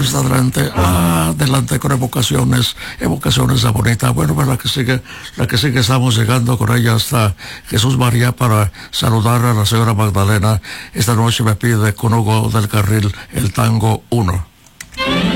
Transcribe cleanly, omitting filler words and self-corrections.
está adelante, adelante con evocaciones bonitas. Bueno, pues la que sigue estamos llegando con ella hasta Jesús María para saludar a la señora Magdalena. Esta noche me pide con Hugo del Carril el tango 1.